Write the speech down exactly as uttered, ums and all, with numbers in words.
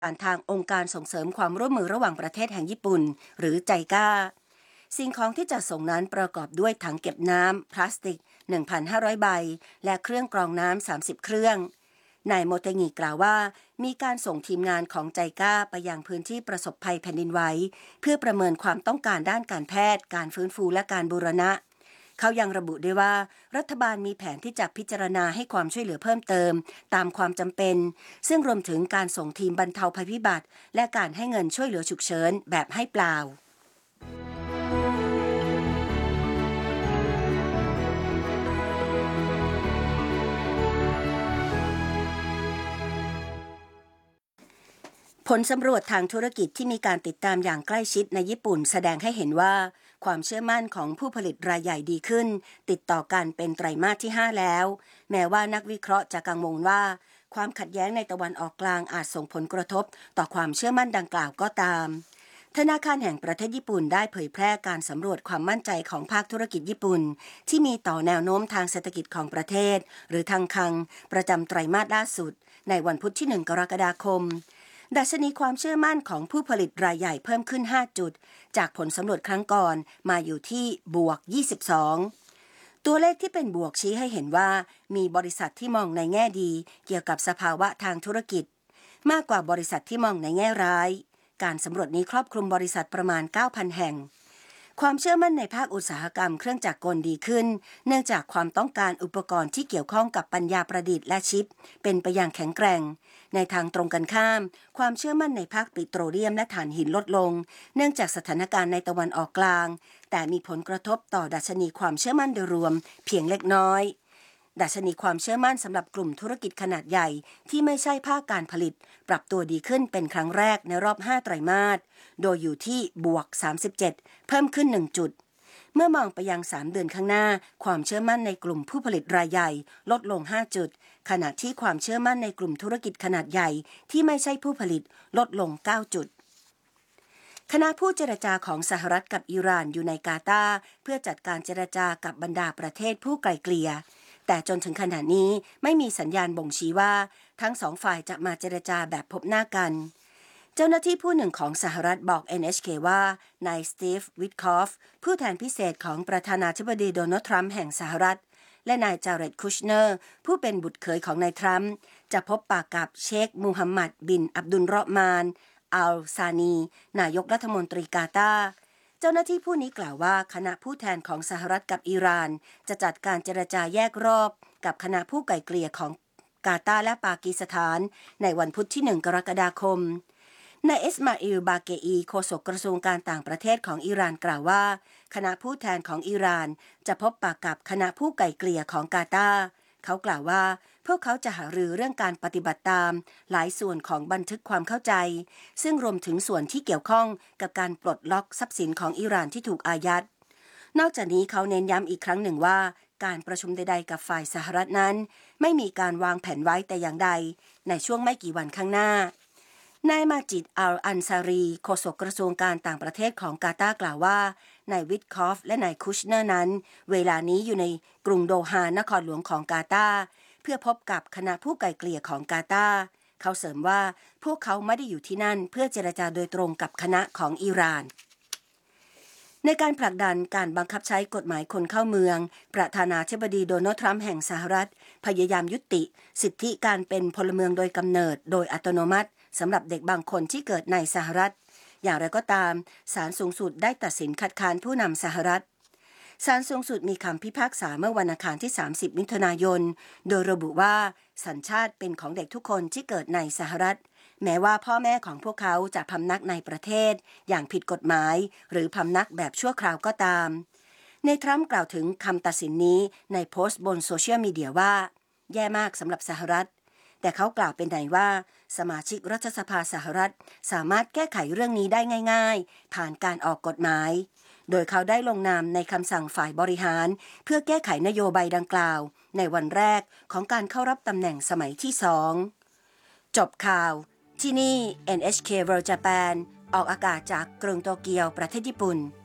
ผ่านทางองค์การส่งเสริมความร่วมมือระหว่างประเทศแห่งญี่ปุ่นหรือใจก้าสิ่งของที่จะส่งนั้นประกอบด้วยถังเก็บน้ำพลาสติก หนึ่งพันห้าร้อย ใบและเครื่องกรองน้ำ สามสิบ เครื่องนายโมเตงิกล่าวว่ามีการส่งทีมงานของใจก้าไปยังพื้นที่ประสบภัยแผ่นดินไหวเพื่อประเมินความต้องการด้านการแพทย์การฟื้นฟูและการบูรณะเขายังระบุด้วยว่ารัฐบาลมีแผนที่จะพิจารณาให้ความช่วยเหลือเพิ่มเติมตามความจำเป็นซึ่งรวมถึงการส่งทีมบรรเทาภัยพิบัติและการให้เงินช่วยเหลือฉุกเฉินแบบให้เปล่าผลสำรวจทางธุรกิจที่มีการติดตามอย่างใกล้ชิดในญี่ปุ่นแสดงให้เห็นว่าความเชื่อมั่นของผู้ผลิตรายใหญ่ดีขึ้นติดต่อกันเป็นไตรมาสที่ห้าแล้วแม้ว่านักวิเคราะห์จะกังวลว่าความขัดแย้งในตะวันออกกลางอาจส่งผลกระทบต่อความเชื่อมั่นดังกล่าวก็ตามธนาคารแห่งประเทศญี่ปุ่นได้เผยแพร่การสำรวจความมั่นใจของภาคธุรกิจญี่ปุ่นที่มีต่อแนวโน้มทางเศรษฐกิจของประเทศหรือทางคังประจำไตรมาสล่าสุดในวันพุธที่หนึ่งกรกฎาคมดัชนีความเชื่อมั่นของผู้ผลิตรายใหญ่เพิ่มขึ้นห้าจุดจากผลสำรวจครั้งก่อนมาอยู่ที่บวกยี่สิบสองตัวเลขที่เป็นบวกชี้ให้เห็นว่ามีบริษัทที่มองในแง่ดีเกี่ยวกับสภาวะทางธุรกิจมากกว่าบริษัทที่มองในแง่ร้ายการสำรวจนี้ครอบคลุมบริษัทประมาณ เก้าพัน แห่งความเชื่อมั่นในภาคอุตสาหกรรมเครื่องจักรกลดีขึ้นเนื่องจากความต้องการอุปกรณ์ที่เกี่ยวข้องกับปัญญาประดิษฐ์และชิปเป็นไปอย่างแข็งแกร่งในทางตรงกันข้ามความเชื่อมั่นในภาคปิโตรเลียมและถ่านหินลดลงเนื่องจากสถานการณ์ในตะวันออกกลางแต่มีผลกระทบต่อดัชนีความเชื่อมั่นโดยรวมเพียงเล็กน้อยดัชนีความเชื่อมั่นสำหรับกลุ่มธุรกิจขนาดใหญ่ที่ไม่ใช่ภาคการผลิตปรับตัวดีขึ้นเป็นครั้งแรกในรอบห้าไตรมาสโดยอยู่ที่บวกสามสิบเจ็ดเพิ่มขึ้นหนึ่งจุดเมื่อมองไปยังสามเดือนข้างหน้าความเชื่อมั่นในกลุ่มผู้ผลิตรายใหญ่ลดลงห้าจุดขณะที่ความเชื่อมั่นในกลุ่มธุรกิจขนาดใหญ่ที่ไม่ใช่ผู้ผลิตลดลงเก้าจุดคณะผู้เจรจาของสหรัฐกับอิหร่านอยู่ในกาตาร์เพื่อจัดการเจรจากับบรรดาประเทศผู้ไกล่เกลี่ยแต่จนถึงขณะนี้ไม่มีสัญญาณบ่งชี้ว่าทั้งสองฝ่ายจะมาเจรจาแบบพบหน้ากันเจ้าหน้าที่ผู้หนึ่งของสหรัฐบอก เอ็น เอช เค ว่านายสตีฟ วิทคอฟผู้แทนพิเศษของประธานาธิบดีโดนัลด์ทรัมป์แห่งสหรัฐและนายจาเร็ด คุชเนอร์ผู้เป็นบุตรเขยของนายทรัมป์จะพบปะกับเชคมูฮัมหมัดบินอับดุลเราะห์มานอัลซานีนายกรัฐมนตรีกาตาร์เจ้าหน้าที่ผู้นี้กล่าวว่าคณะผู้แทนของสหรัฐกับอิหร่านจะจัดการเจรจาแยกรอบกับคณะผู้ไกล่เกลี่ยของกาตาร์และปากีสถานในวันพุธที่หนึ่งกรกฎาคมนายเอสมาอิล บาเกอีโฆษกกระทรวงการต่างประเทศของอิหร่านกล่าวว่าคณะผู้แทนของอิหร่านจะพบปะกับคณะผู้ไกล่เกลี่ยของกาตาร์เขากล่าวว่าพวกเขาจะหารือเรื่องการปฏิบัติตามหลายส่วนของบันทึกความเข้าใจซึ่งรวมถึงส่วนที่เกี่ยวข้องกับการปลดล็อกทรัพย์สินของอิหร่านที่ถูกอายัดนอกจากนี้เขาเน้นย้ำอีกครั้งหนึ่งว่าการประชุมใดๆกับฝ่ายสหรัฐนั้นไม่มีการวางแผนไว้แต่อย่างใดในช่วงไม่กี่วันข้างหน้านายมาจิด อัล อันซารีโฆษกกระทรวงการต่างประเทศของกาตาร์กล่าวว่านายวิทคอฟและนายคุชเนอร์นั้นเวลานี้อยู่ในกรุงโดฮานครหลวงของกาตาร์เพื่อพบกับคณะผู้ไกล่เกลี่ยของกาตาร์เขาเสริมว่าพวกเขาไม่ได้อยู่ที่นั่นเพื่อเจรจาโดยตรงกับคณะของอิหร่านในการผลักดันการบังคับใช้กฎหมายคนเข้าเมืองประธานาธิบดีโดนัลด์ทรัมป์แห่งสหรัฐพยายามยุติสิทธิการเป็นพลเมืองโดยกำเนิดโดยอัตโนมัติสำหรับเด็กบางคนที่เกิดในสหรัฐอย่างไรก็ตามศาลสูงสุดได้ตัดสินคัดค้านผู้นำสหรัฐศาลสูงสุดมีคำพิพากษาเมื่อวันอังคารที่สามสิบมิถุนายนโดยระบุว่าสัญชาติเป็นของเด็กทุกคนที่เกิดในสหรัฐแม้ว่าพ่อแม่ของพวกเขาจะพำนักในประเทศอย่างผิดกฎหมายหรือพำนักแบบชั่วคราวก็ตามในทรัมป์กล่าวถึงคำตัดสินนี้ในโพสต์บนโซเชียลมีเดียว่าแย่มากสำหรับสหรัฐแต่เขากล่าวเป็นไหนว่าสมาชิกรัฐสภาสหรัฐสามารถแก้ไขเรื่องนี้ได้ง่ายๆผ่านการออกกฎหมายโดยเขาได้ลงนามในคำสั่งฝ่ายบริหารเพื่อแก้ไขนโยบายดังกล่าวในวันแรกของการเข้ารับตำแหน่งสมัยที่สองจบข่าวที่นี่ เอ็น เอช เค World Japan ออกอากาศจากกรุงโตเกียวประเทศญี่ปุ่น